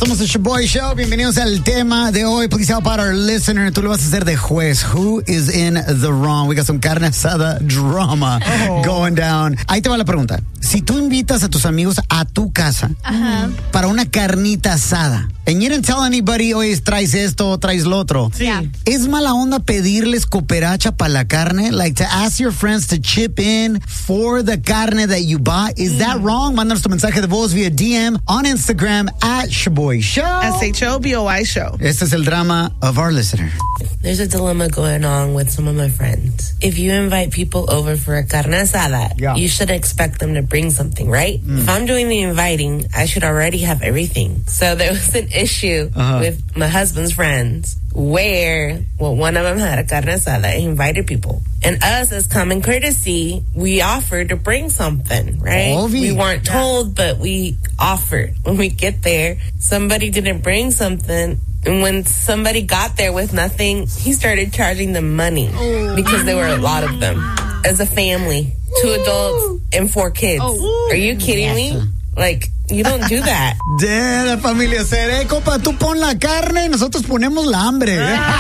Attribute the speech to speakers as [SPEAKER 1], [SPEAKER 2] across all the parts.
[SPEAKER 1] Somos el Shaboy Show. Bienvenidos al tema de hoy. Please help out our listener. Tú lo vas a hacer de juez. Who is in the wrong? We got some carne asada drama going down. Ahí te va la pregunta. Si tú invitas a tus amigos a tu casa para una carnita asada, and you didn't tell anybody, oye, traes esto, traes lo otro.
[SPEAKER 2] Sí.
[SPEAKER 1] ¿Es mala onda pedirles cooperacha para la carne? Like to ask your friends to chip in for the carne that you bought? Is that wrong? Mándanos tu mensaje de voz via DM on Instagram at Shaboy Show.
[SPEAKER 2] SHOBOY Show.
[SPEAKER 1] Este es el drama of our listener.
[SPEAKER 3] There's a dilemma going on with some of my friends. If you invite people over for a carne asada, you should expect them to bring something, right? If I'm doing the inviting, I should already have everything. So there was an issue with my husband's friends where, one of them had a carne asada and invited people. And us, as common courtesy, we offered to bring something, right? We weren't told, but we offered. When we get there, somebody didn't bring something. And when somebody got there with nothing, he started charging them money because there were a lot of them. As a family, 2 adults and 4 kids. Are you kidding me? Like, you don't do that.
[SPEAKER 1] De la familia Cere, compa, tú pon la carne y nosotros ponemos la hambre.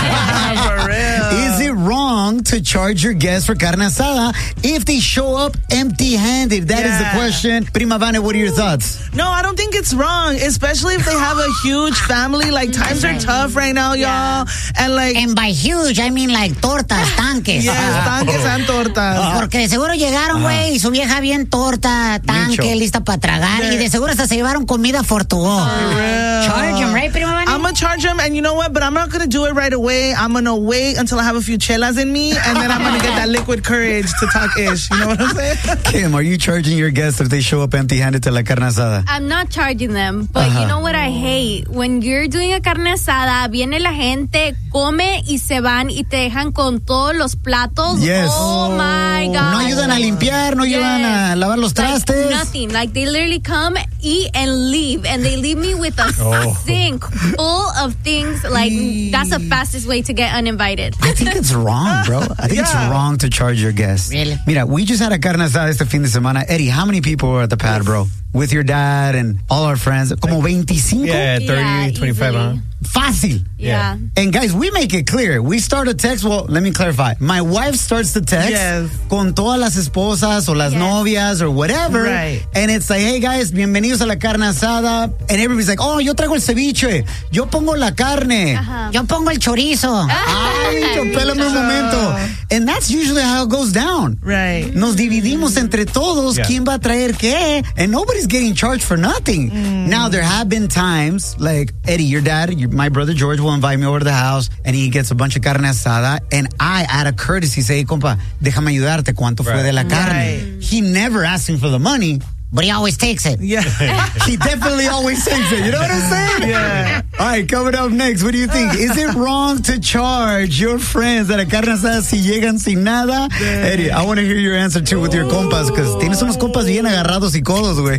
[SPEAKER 2] For real.
[SPEAKER 1] Is it wrong to charge your guests for carne asada if they show up empty-handed? That is the question. Prima Vane, what are your thoughts?
[SPEAKER 2] No, I don't think it's wrong, especially if they have a huge family. Like, times are tough right now, y'all.
[SPEAKER 4] And by huge, I mean like tortas, tanques.
[SPEAKER 2] Yes, tanques and tortas.
[SPEAKER 4] Porque de seguro llegaron, güey, y su vieja bien torta, tanque, lista para tragar. Y de seguro hasta se llevaron comida Fortuó. Charge them, right, Prima Vane?
[SPEAKER 2] I'm going to charge them, and you know what? But I'm not going to do it right away. I'm going to wait until I have a few chelas in me, and then I'm going to get that liquid courage to talk ish. You know what I'm saying?
[SPEAKER 1] Kim, are you charging your guests if they show up empty-handed to la carne asada?
[SPEAKER 5] I'm not charging them, but you know what I hate? When you're doing a carne asada, viene la gente, come y se van y te dejan con todos los platos.
[SPEAKER 1] Yes.
[SPEAKER 5] Oh my God.
[SPEAKER 1] No ayudan a limpiar, no ayudan a lavar los trastes.
[SPEAKER 5] Like nothing. Like they literally come, eat, and leave. And they leave me with a sink full of things. Like, that's the fastest way to get uninvited.
[SPEAKER 1] I think it's wrong, bro. I think it's wrong to charge your guests.
[SPEAKER 4] Really?
[SPEAKER 1] Mira, we just had a carne asada este fin de semana. Eddie, how many people were at the pad, bro? With your dad and all our friends? Como 25?
[SPEAKER 6] Yeah, 30, 25, huh?
[SPEAKER 1] Fácil.
[SPEAKER 5] Yeah.
[SPEAKER 1] And guys, we make it clear. We start a text. Well, let me clarify. My wife starts the text con todas las esposas o las novias or whatever.
[SPEAKER 2] Right.
[SPEAKER 1] And it's like, hey guys, bienvenidos a la carne asada. And everybody's like, oh, yo traigo el ceviche. Yo pongo la carne.
[SPEAKER 4] Yo pongo el chorizo.
[SPEAKER 1] Ay, chopélame un momento. And that's usually how it goes down.
[SPEAKER 2] Right.
[SPEAKER 1] Nos dividimos entre todos quién va a traer qué. And nobody's getting charged for nothing. Now, there have been times, like, Eddie, your dad, my brother George will invite me over to the house and he gets a bunch of carne asada and I, out of courtesy, say, hey, compa, déjame ayudarte, ¿cuánto fue de la carne? He never asks him for the money.
[SPEAKER 4] But he always takes it.
[SPEAKER 1] Yeah. He definitely always takes it. You know what I'm saying?
[SPEAKER 2] Yeah.
[SPEAKER 1] All right, coming up next, what do you think? Is it wrong to charge your friends at a carne asada si llegan sin nada? Eddie, I want to hear your answer too with your compas, because tienes unos compas bien agarrados y codos, güey.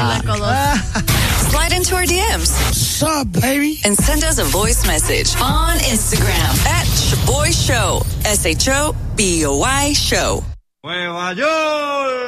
[SPEAKER 7] Slide into our DMs.
[SPEAKER 1] What's up, baby?
[SPEAKER 7] And send us a voice message on Instagram at Shaboy Show. SHOBOY Show.
[SPEAKER 8] Nueva York.